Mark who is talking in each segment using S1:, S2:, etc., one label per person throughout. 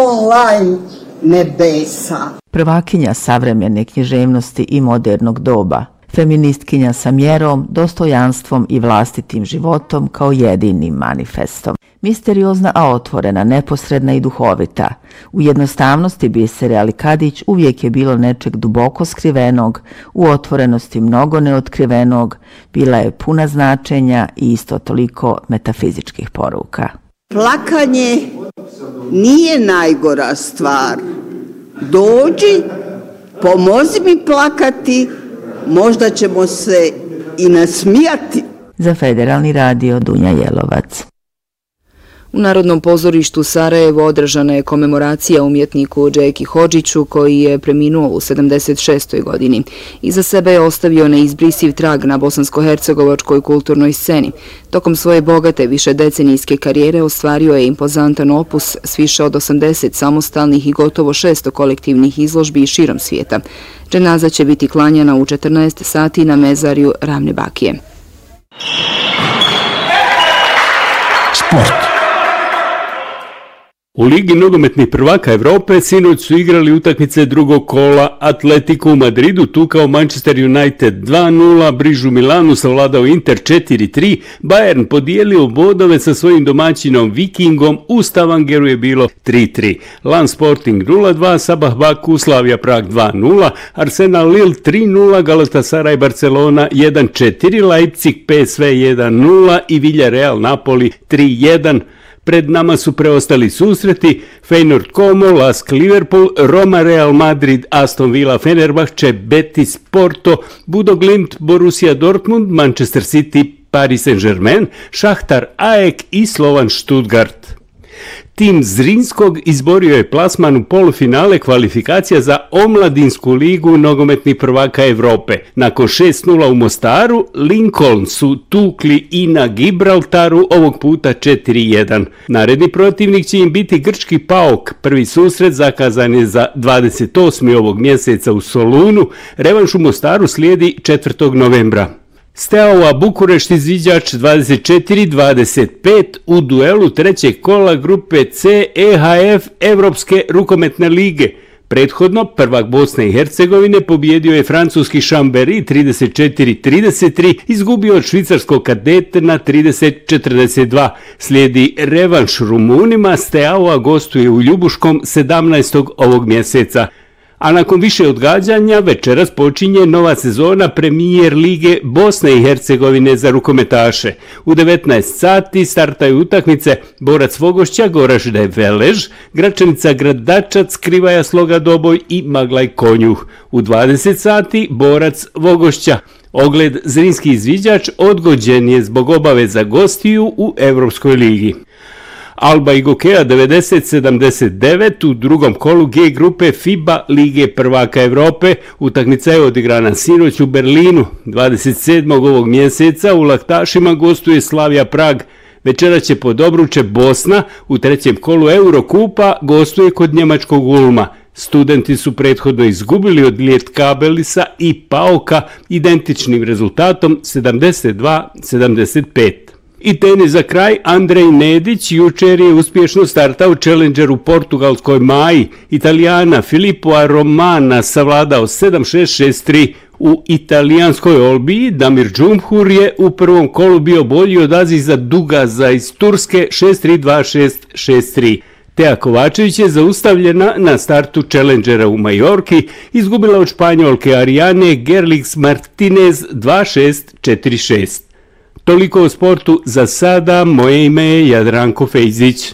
S1: online nebesa.
S2: Prvakinja savremene književnosti i modernog doba, feministkinja sa mjerom, dostojanstvom i vlastitim životom kao jedinim manifestom. Misteriozna, a otvorena, neposredna i duhovita. U jednostavnosti Bisere Alikadić uvijek je bilo nečeg duboko skrivenog, u otvorenosti mnogo neotkrivenog, bila je puna značenja i isto toliko metafizičkih poruka.
S1: Plakanje nije najgora stvar. Dođi, pomozi mi plakati, možda ćemo se i nasmijati.
S2: Za Federalni radio Dunja Jelovac.
S3: U Narodnom pozorištu Sarajevo održana je komemoracija umjetniku Džeki Hodžiću koji je preminuo u 76. godini. Iza sebe je ostavio neizbrisiv trag na bosansko-hercegovačkoj kulturnoj sceni. Tokom svoje bogate višedecenijske karijere ostvario je impozantan opus s više od 80 samostalnih i gotovo 600 kolektivnih izložbi širom svijeta. Dženaza će biti klanjana u 14 sati na mezarju Ravne Bakije.
S4: Sport. U Ligi nogometnih prvaka Evrope sinoć su igrali utakmice drugog kola. Atletico u Madridu tukao Manchester United 2-0, Brižu Milanu savladao Inter 4-3, Bayern podijelio bodove sa svojim domaćinom Vikingom, u Stavangeru je bilo 3-3. Lens Sporting 0-2, Sabah Baku, Slavia Prag 2-0, Arsenal Lille 3-0, Galatasaray Barcelona 1-4, Leipzig PSV 1-0 i Villarreal Napoli 3-1. Pred nama su preostali susreti: Feyenoord Como, Lask Liverpool, Roma Real Madrid, Aston Villa Fenerbahče, Betis Porto, Bodo Glimt Borussia Dortmund, Manchester City Paris Saint-Germain, Šahtar AEK i Slovan Stuttgart. Tim Zrinskog izborio je plasman u polufinale kvalifikacija za omladinsku ligu nogometnih prvaka Evrope. Nakon 6-0 u Mostaru, Lincoln su tukli i na Gibraltaru, ovog puta 4-1. Naredni protivnik će im biti grčki PAOK. Prvi susret zakazan je za 28. ovog mjeseca u Solunu. Revanš u Mostaru slijedi 4. novembra. Steaua Bukurešt izviđač 24-25 u duelu trećeg kola grupe C EHF Evropske rukometne lige. Prethodno, prvak Bosne i Hercegovine pobjedio je francuski Chambéry 34-33, izgubio od švicarskog Kadete na 30-42. Slijedi revanš Rumunima, Steaua gostuje u Ljubuškom 17. ovog mjeseca. A nakon više odgađanja večeras počinje nova sezona Premijer lige Bosne i Hercegovine za rukometaše. U 19 sati startaju utakmice Borac Vogošća, Goražde Velež, Gračanica Gradačac, Krivaja Sloga Doboj i Maglaj Konjuh. U 20 sati Borac Vogošća. Ogled Zrinski izviđač odgođen je zbog obaveza gostiju u Evropskoj ligi. Alba i Gokeja 90-79 u drugom kolu G grupe FIBA Lige prvaka Evrope. Utakmica je odigrana sinoć u Berlinu. 27. ovog mjeseca u Laktašima gostuje Slavia Prag. Večera će pod obruče Bosna, u trećem kolu Eurokupa gostuje kod njemačkog Ulma. Studenti su prethodno izgubili od Lietkabelisa i PAOK-a identičnim rezultatom 72-75. I tenis za kraj, Andrej Nedić jučer je uspješno startao Challenger u portugalskoj Maji. Italijana Filippo Romana savladao 7-6-6-3. U italijanskoj Olbiji Damir Džumhur je u prvom kolu bio bolji od Aziza Dugaza iz Turske 6-3-2-6-6-3. Teja Kovačević je zaustavljena na startu Challengera u Majorki, izgubila od Španjolke Ariane Gerlix Martinez 2-6-4-6. Toliko o sportu za sada, moje ime je Jadranko Fejzić.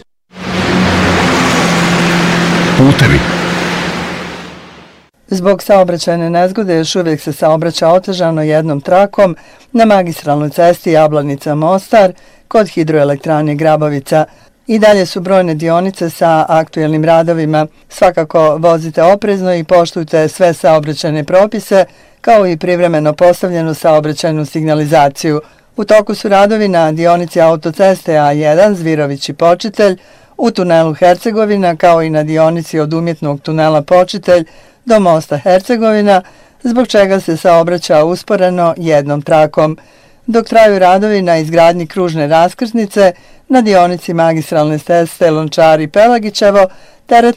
S5: Putevi.
S6: Zbog saobraćajne nezgode još uvijek se saobraća otežano jednom trakom na magistralnoj cesti Jablanica-Mostar kod hidroelektrane Grabovica. I dalje su brojne dionice sa aktuelnim radovima. Svakako vozite oprezno i poštujte sve saobraćajne propise, kao i privremeno postavljenu saobraćajnu signalizaciju. U toku su radovi na dionici autoceste A1 Zvirović i Počitelj, u tunelu Hercegovina, kao i na dionici od umjetnog tunela Počitelj do mosta Hercegovina, zbog čega se saobraća usporeno jednom trakom. Dok traju radovi na izgradnji kružne raskrsnice na dionici magistralne ceste Lončar i Pelagićevo, teret